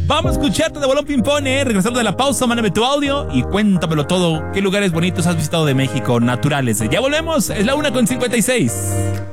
Vamos a escucharte de Bolón Ping-Pong, regresando de la pausa, mándame tu audio y cuéntamelo todo. ¿Qué lugares bonitos has visitado de México, naturales? Ya volvemos, es la 1:56.